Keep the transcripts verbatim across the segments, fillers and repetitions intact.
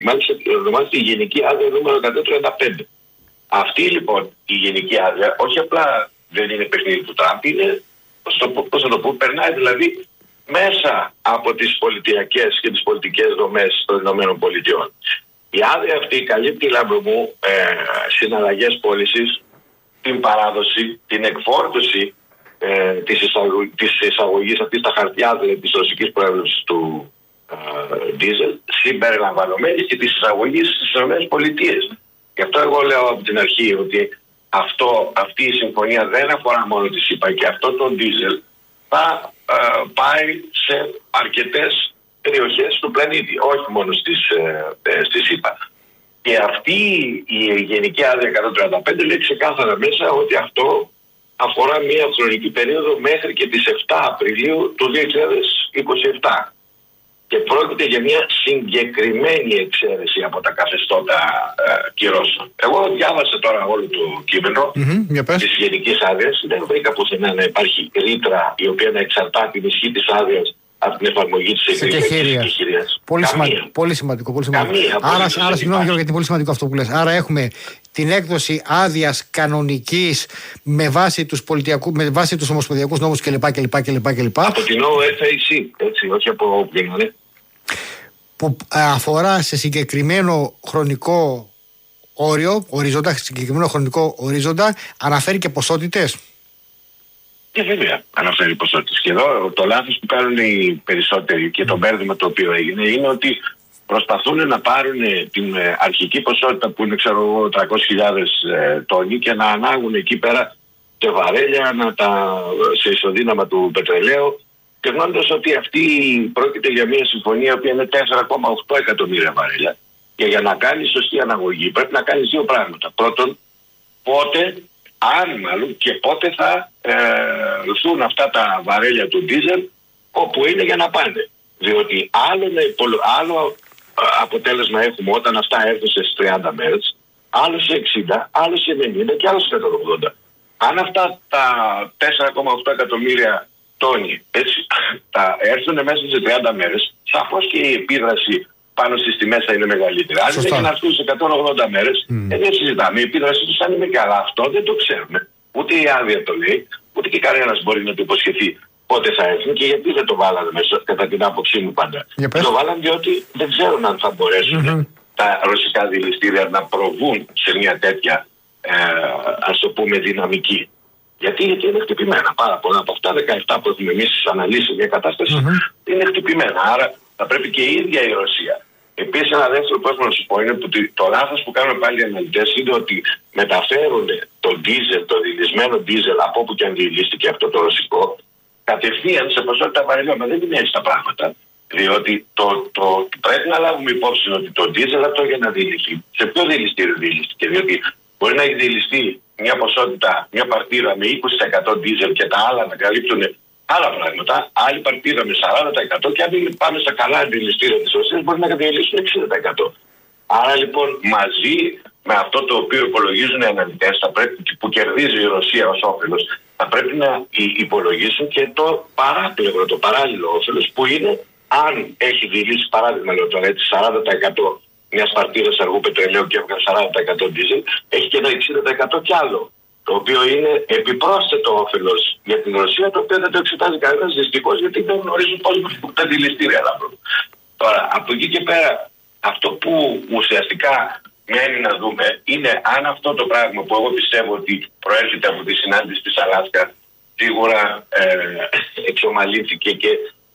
μάλιστα ονομάζεται η Γενική Άδεια νούμερο εκατόν τριάντα πέντε. Αυτή λοιπόν η Γενική Άδεια όχι απλά δεν είναι παιχνίδι του Τραμπ, είναι, πώς θα το πω, περνάει δηλαδή μέσα από τις πολιτιακές και τις πολιτικές δομές των Ηνωμένων Πολιτειών. Η άδεια αυτή καλύπτει, Λάμπρο μου, ε, συναλλαγές πώλησης, την παράδοση, την εκφόρτωση ε, της, εισαγω... της εισαγωγής αυτής στα χαρτιά δηλαδή, της ρωσικής προέλευσης του ντίζελ, συμπεριλαμβανομένης και της εισαγωγής στις ΗΠΑ. Γι' αυτό εγώ λέω από την αρχή ότι αυτό, αυτή η συμφωνία δεν αφορά μόνο τη ΣΥΠΑ και αυτό το ντίζελ θα ε, πάει σε αρκετές περιοχές του πλανήτη, όχι μόνο στις, ε, στη ΣΥΠΑ. Και αυτή η Γενική Άδεια εκατόν τριάντα πέντε λέει ξεκάθαρα μέσα ότι αυτό αφορά μια χρονική περίοδο μέχρι και τις επτά Απριλίου του δύο χιλιάδες είκοσι επτά. Και πρόκειται για μια συγκεκριμένη εξαίρεση από τα καθεστώτα ε, κυρώσεων. Εγώ διάβασα τώρα όλο το κείμενο mm-hmm, της Γενικής Άδειας. Δεν βρήκα πουθενά να υπάρχει ρήτρα η οποία να εξαρτά την ισχύ της άδειας από την εφαρμογή της εκεχηρίας. Πολύ, σημα... πολύ σημαντικό. Πολύ σημαντικό. Καμία, άρα, άρα συγγνώμη Γιώργο, γιατί πολύ σημαντικό αυτό που λες. Άρα έχουμε την έκδοση άδειας κανονικής με βάση τους, με βάση τους ομοσπονδιακούς νόμους κλπ. κλπ, κλπ, κλπ. Από την ο εφ έι σι, έτσι, όχι από όποιον, ναι. Που αφορά σε συγκεκριμένο χρονικό όριο, ορίζοντα, συγκεκριμένο χρονικό ορίζοντα, αναφέρει και ποσότητες. Και βέβαια αναφέρει ποσότητες. Και εδώ το λάθος που κάνουν οι περισσότεροι και το μπέρδεμα το οποίο έγινε είναι ότι προσπαθούν να πάρουν την αρχική ποσότητα που είναι ξέρω εγώ τριακόσιες χιλιάδες τόνοι και να ανάγουν εκεί πέρα σε βαρέλια, να τα, σε ισοδύναμα του πετρελαίου, ξεχνώντας ότι αυτή πρόκειται για μια συμφωνία που είναι τέσσερα κόμμα οκτώ εκατομμύρια βαρέλια. Και για να κάνει σωστή αναγωγή πρέπει να κάνει δύο πράγματα. Πρώτον, πότε, αν μάλλον και πότε θα ε, ρθούν αυτά τα βαρέλια του ντίζελ όπου είναι για να πάνε. Διότι άλλο, άλλο αποτέλεσμα έχουμε όταν αυτά έρθουν σε τριάντα μέρες, άλλο σε εξήντα, άλλο σε ενενήντα και άλλο σε εκατόν ογδόντα. Αν αυτά τα τέσσερα κόμμα οκτώ εκατομμύρια τόνοι έτσι, τα έρθουν μέσα σε τριάντα μέρες, σαφώς και η επίδραση πάνω στις τιμές θα είναι μεγαλύτερη. Αν είναι και να έρθουν σε εκατόν ογδόντα μέρες, mm. δεν συζητάμε. Η επίδραση τους θα είναι μεγάλη. Αυτό δεν το ξέρουμε. Ούτε η άδεια το λέει, ούτε και κανένας μπορεί να το υποσχεθεί πότε θα έρθουν και γιατί δεν το βάλανε μέσα, κατά την άποψή μου πάντα. Το βάλανε διότι δεν ξέρουν αν θα μπορέσουν mm-hmm. τα ρωσικά δηληστήρια να προβούν σε μια τέτοια, ε, ας το πούμε, δυναμική. Γιατί, γιατί είναι χτυπημένα πάρα πολλά από αυτά, δεκαεπτά που έχουμε εμείς αναλύσει μια κατάσταση, mm-hmm. είναι χτυπημένα. Άρα θα πρέπει και η ίδια η Ρωσία. Επίσης, ένα δεύτερο που έχω να σου πω είναι ότι το λάθος που κάνουν πάλι οι αναλυτές είναι ότι μεταφέρουν το ντίζελ, το δηλισμένο ντίζελ από όπου και αν δηλίστηκε αυτό το ρωσικό, κατευθείαν σε ποσότητα βαρελιών. Μα δεν είναι έτσι τα πράγματα. Διότι το, το, το, πρέπει να λάβουμε υπόψη ότι το ντίζελ αυτό για να δηληθεί. Σε ποιο δηληστήριο δηληστήκε? Διότι μπορεί να έχει δηληστεί μια ποσότητα, μια παρτίδα με είκοσι τοις εκατό ντίζελ και τα άλλα να καλύπτουν άλλα πράγματα, άλλη παρτίδα με σαράντα τοις εκατό και αν πάμε στα καλά αντιληστήρια της Ρωσίας μπορεί να κατελήσουν εξήντα τοις εκατό. Άρα λοιπόν μαζί με αυτό το οποίο υπολογίζουν οι αναλυτές θα πρέπει, που κερδίζει η Ρωσία ως όφελος, θα πρέπει να υπολογίσουν και το παράπλευρο, το παράλληλο όφελος που είναι αν έχει δηλήσει παράδειγμα λέω τώρα έτσι σαράντα τοις εκατό μια παρτίδα αργού πετρελαίου και έβγαλε σαράντα τοις εκατό ντίζελ, έχει και ένα εξήντα τοις εκατό κι άλλο. Το οποίο είναι επιπρόσθετο όφελος για την Ρωσία, το οποίο δεν το εξετάζει κανένας δυστυχώς γιατί δεν γνωρίζουν πώς βρίσκουν τα δηληστήρια. Τώρα, από εκεί και πέρα, αυτό που ουσιαστικά μένει να δούμε είναι αν αυτό το πράγμα που εγώ πιστεύω ότι προέρχεται από τη συνάντηση της Αλάσκα σίγουρα ε, εξομαλύθηκε και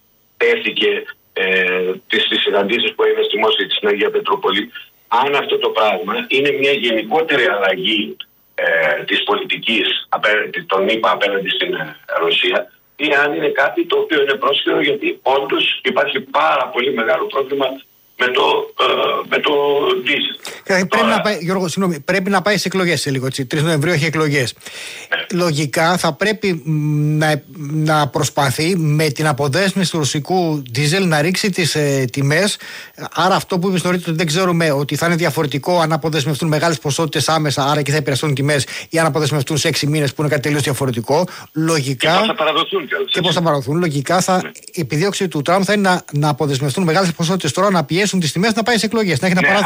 τέθηκε ε, τις, τις συναντήσεις που έγινε στη Μόσχα και στην Αγία Πετρούπολη, αν αυτό το πράγμα είναι μια γενικότερη αλλαγή Ε, της πολιτικής απέναντι, τον ΗΠΑ απέναντι στην ε, Ρωσία ή αν είναι κάτι το οποίο είναι πρόσχερο γιατί όντως υπάρχει πάρα πολύ μεγάλο πρόβλημα με το, ε, με το ντίζελ. Πρέπει, Τώρα... να πάει, Γιώργο, συγγνώμη, πρέπει να πάει σε εκλογές σε λίγο. τρεις Νοεμβρίου έχει εκλογές. Ναι. Λογικά θα πρέπει να, να προσπαθεί με την αποδέσμευση του ρωσικού ντίζελ να ρίξει τις ε, τιμές. Άρα αυτό που είπες νωρίτερα ότι δεν ξέρουμε ότι θα είναι διαφορετικό αν αποδεσμευτούν μεγάλες ποσότητες άμεσα, άρα και θα επηρεαστούν τιμές, ή αν αποδεσμευτούν σε έξι μήνες που είναι κάτι τελείως διαφορετικό. Λογικά. Και πώς θα παραδοθούν κιόλας. Και πώς θα παραδοθούν. Λογικά θα, ναι. η επιδίωξη του Τραμπ θα είναι να, να αποδεσμευτούν μεγάλες ποσότητες τώρα, να πιέσουν τις τιμές να πάει σε εκλογές. Να έχει ναι. να